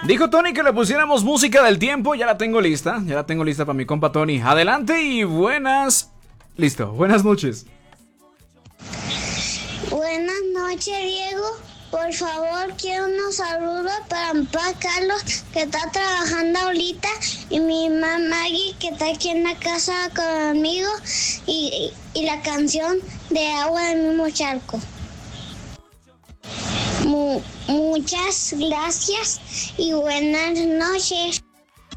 Dijo Tony que le pusiéramos música del tiempo. Ya la tengo lista para mi compa Tony. Adelante y buenas. Listo, buenas noches. Buenas noches, Diego. Por favor, quiero unos saludos para mi papá Carlos, que está trabajando ahorita, y mi mamá Maggie, que está aquí en la casa conmigo, y la canción de Agua del mismo charco. Muchas gracias y buenas noches.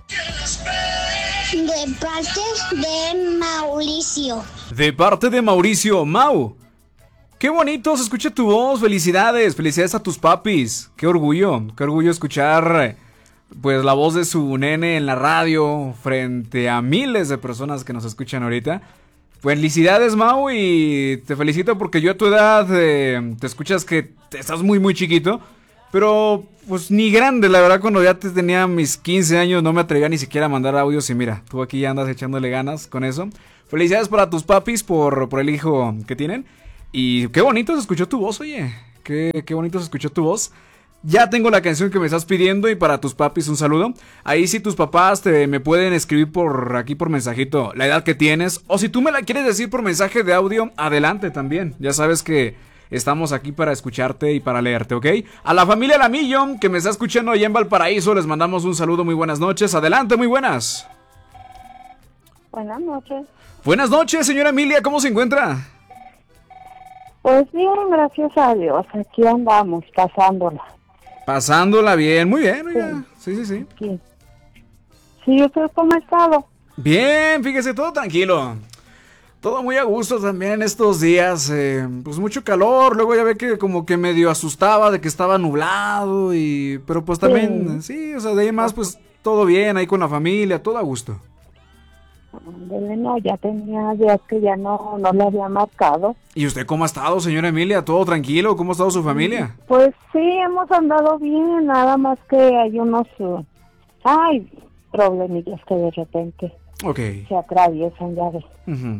De parte de Mauricio. De parte de Mauricio. Mau, qué bonito se escucha tu voz. Felicidades a tus papis. Qué orgullo escuchar pues la voz de su nene en la radio frente a miles de personas que nos escuchan ahorita. Felicidades, Mau, y te felicito porque yo a tu edad te escuchas que estás muy muy chiquito, pero pues ni grande, la verdad. Cuando ya te tenía mis 15 años no me atrevía ni siquiera a mandar audios, y mira, tú aquí ya andas echándole ganas con eso. Felicidades para tus papis por el hijo que tienen. Y qué bonito se escuchó tu voz, oye. Qué bonito se escuchó tu voz. Ya tengo la canción que me estás pidiendo, y para tus papis un saludo. Ahí si tus papás me pueden escribir por aquí por mensajito la edad que tienes, o si tú me la quieres decir por mensaje de audio, adelante también. Ya sabes que estamos aquí para escucharte y para leerte, ¿ok? A la familia Lamillo que me está escuchando allá en Valparaíso, les mandamos un saludo, muy buenas noches. Adelante, muy buenas. Buenas noches. Buenas noches, señora Emilia, ¿cómo se encuentra? Pues bien, gracias a Dios, aquí andamos, Pasándola bien, muy bien, oiga. Sí. Sí. Sí, ¿usted cómo ha estado? Bien, fíjese, todo tranquilo. Todo muy a gusto también estos días. Pues mucho calor, luego ya ve que como que medio asustaba de que estaba nublado, pero pues también, sí, o sea, de ahí más pues todo bien, ahí con la familia, todo a gusto. No, ya tenía días que ya no le había marcado. ¿Y usted cómo ha estado, señora Emilia? ¿Todo tranquilo? ¿Cómo ha estado su familia? Pues sí, hemos andado bien, nada más que hay unos problemillas que de repente se atraviesan, ya ves. Uh-huh.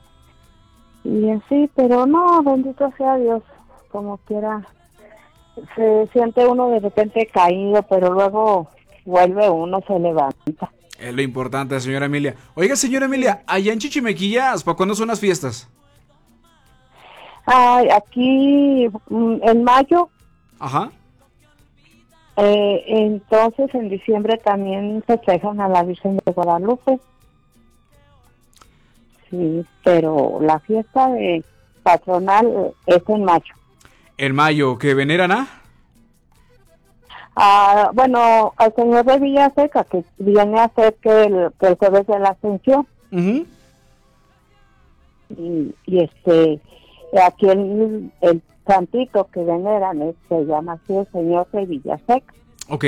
Y así, pero no, bendito sea Dios, como quiera. Se siente uno de repente caído, pero luego vuelve uno, se levanta. Es lo importante, señora Emilia. Oiga, señora Emilia, allá en Chichimequillas, ¿para cuándo son las fiestas? Aquí en mayo. Ajá. Entonces en diciembre también festejan a la Virgen de Guadalupe. Sí, pero la fiesta de patronal es en mayo. ¿En mayo que veneran a? Bueno, al señor de Villaseca, que viene a ser que el jueves de la Ascensión. Uh-huh. Y aquí el santito que veneran se llama así, el señor de Villaseca. Ok.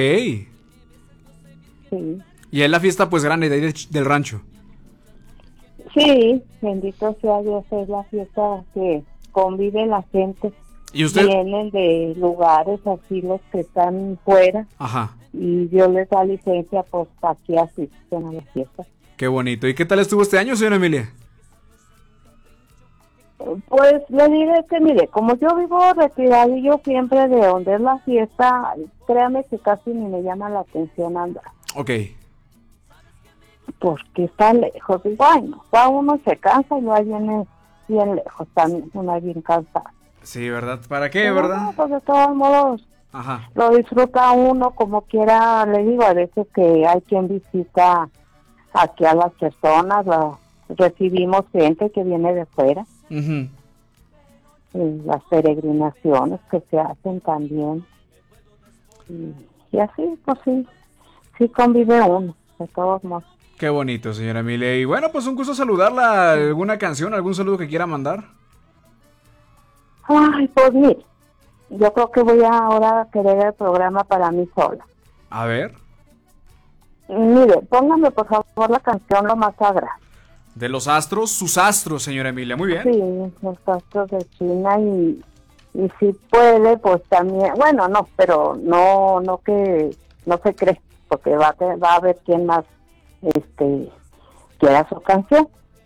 Sí. Y es la fiesta pues grande de ahí del rancho. Sí, bendito sea Dios, es la fiesta que convive la gente. ¿Y usted? Vienen de lugares así los que están fuera. Ajá. Y Dios les da licencia, pues aquí asisten a la fiesta. Qué bonito. ¿Y qué tal estuvo este año, señora Emilia? Pues le diré que, mire, como yo vivo retirado y yo siempre de donde es la fiesta, créame que casi ni me llama la atención andar. Ok. Porque está lejos. Digo, no, va uno se cansa y no viene bien lejos, también uno es bien cansado. Sí, ¿verdad? ¿Para qué, pero verdad? No, pues de todos modos, ajá, lo disfruta uno como quiera. Le digo, a veces que hay quien visita aquí a las personas, recibimos gente que viene de fuera. uh-huh. Las peregrinaciones que se hacen también. Y así, pues sí convive uno, de todos modos. Qué bonito, señora Emilia. Y bueno, pues un gusto saludarla. ¿Alguna canción, algún saludo que quiera mandar? Ay, pues mire, yo creo que voy ahora a querer el programa para mí sola. A ver. Mire, póngame por favor la canción Lo Más Sagrado. De los astros, sus astros, señora Emilia. Muy bien. Sí, los astros de China y si puede, pues también, bueno, no, pero no que no se cree, porque va a haber quien más quiera su canción.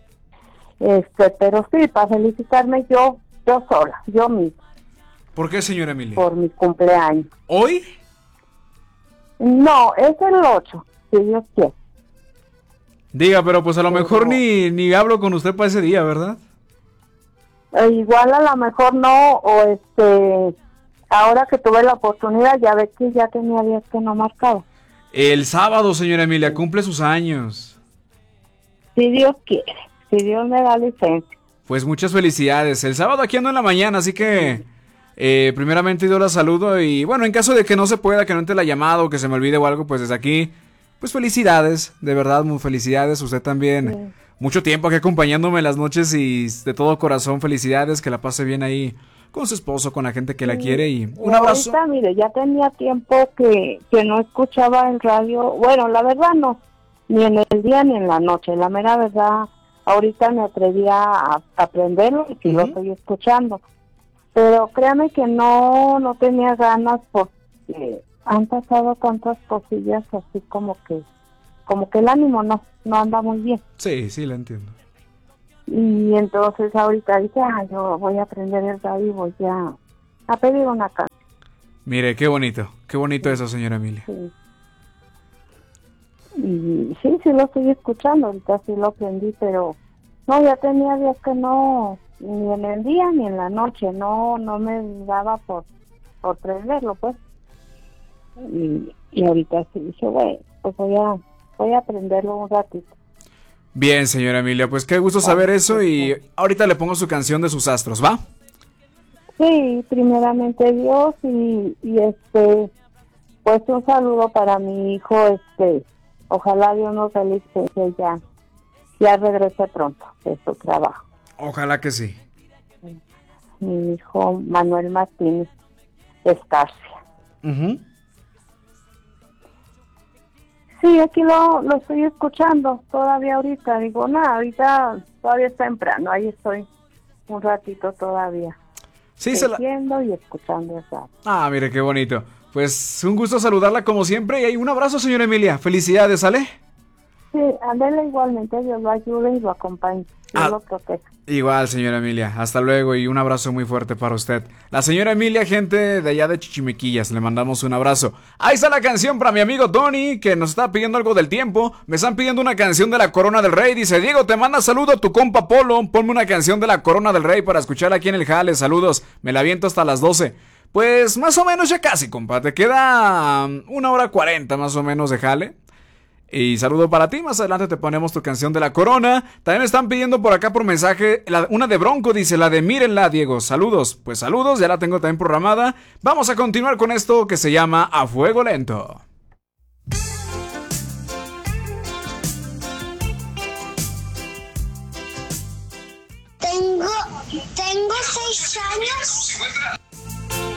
Pero sí, para felicitarme yo sola, yo misma. ¿Por qué, señora Emilia? Por mi cumpleaños. ¿Hoy? No, es el 8, si Dios quiere. Diga, pero pues a lo mejor ni hablo con usted para ese día, ¿verdad? Igual a lo mejor no, o ahora que tuve la oportunidad, ya ve que ya tenía días que no marcaba. El sábado, señora Emilia, cumple sus años. Si Dios quiere, si Dios me da licencia. Pues muchas felicidades. El sábado aquí ando en la mañana, así que primeramente yo la saludo y bueno, en caso de que no se pueda, que no entre la llamada o que se me olvide o algo, pues desde aquí, pues felicidades, de verdad, muy felicidades. Usted también, sí. Mucho tiempo aquí acompañándome en las noches y de todo corazón felicidades, que la pase bien ahí con su esposo, con la gente que la quiere y un abrazo. Ahorita, mire, ya tenía tiempo que no escuchaba el radio, bueno, la verdad no, ni en el día ni en la noche, la mera verdad, ahorita me atrevía a aprenderlo y lo estoy escuchando, pero créame que no tenía ganas porque han pasado tantas cosillas así como que el ánimo no anda muy bien. Sí, la entiendo. Y entonces ahorita dije, yo voy a aprender el radio y voy a pedir una canción. Mire, qué bonito eso, señora Emilia. Sí. Y sí lo estoy escuchando, ahorita sí lo aprendí, pero no, ya tenía días que no, ni en el día ni en la noche, no me daba por prenderlo, pues. Y ahorita sí dije, bueno, pues voy a aprenderlo un ratito. Bien, señora Emilia, pues qué gusto saber eso y ahorita le pongo su canción de sus astros, ¿va? Sí, primeramente Dios y pues un saludo para mi hijo, ojalá Dios nos dé licencia ya regrese pronto de su trabajo. Ojalá que sí. Mi hijo Manuel Martínez Escarcia. Sí, aquí lo estoy escuchando todavía ahorita. Digo, ahorita todavía es temprano. Ahí estoy un ratito todavía. Sí, viendo y escuchando eso. Mire, qué bonito. Pues un gusto saludarla como siempre y un abrazo, señora Emilia. Felicidades, ¿sale? Sí, ándele igualmente. Dios lo ayude y lo acompañe. Dios lo proteja. Igual, señora Emilia. Hasta luego y un abrazo muy fuerte para usted. La señora Emilia, gente de allá de Chichimequillas, le mandamos un abrazo. Ahí está la canción para mi amigo Tony, que nos está pidiendo algo del tiempo. Me están pidiendo una canción de la Corona del Rey. Dice, Diego, te manda saludo tu compa Polo. Ponme una canción de la Corona del Rey para escuchar aquí en el jale. Saludos. Me la aviento hasta las 12. Pues más o menos ya casi, compa. Te queda 1:40 más o menos de jale. Y saludo para ti, más adelante te ponemos tu canción de la Corona. También me están pidiendo por acá por mensaje una de Bronco, dice, la de Mírenla, Diego. Saludos, pues saludos, ya la tengo también programada. Vamos a continuar con esto que se llama A Fuego Lento. Tengo 6 años